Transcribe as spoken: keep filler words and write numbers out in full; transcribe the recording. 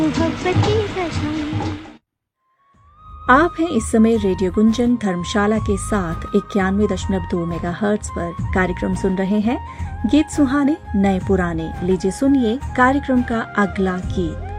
आप हैं इस समय रेडियो गुंजन धर्मशाला के साथ इक्यानवे दशमलव दो मेगा हर्ट्ज पर कार्यक्रम सुन रहे हैं। गीत सुहाने नए पुराने, लीजिए सुनिए कार्यक्रम का अगला गीत।